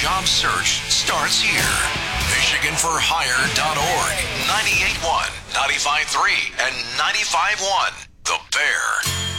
job search starts here. MichiganForHire.org. 98.1, 95.3, and 95.1. The Bear.